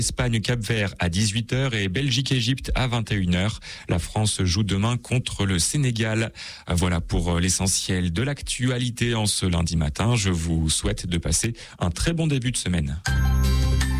Espagne-Cap-Vert à 18h et Belgique-Égypte à 21h. La France joue demain contre le Sénégal. Voilà pour l'essentiel de l'actualité en ce lundi matin. Je vous souhaite de passer un très bon début de semaine.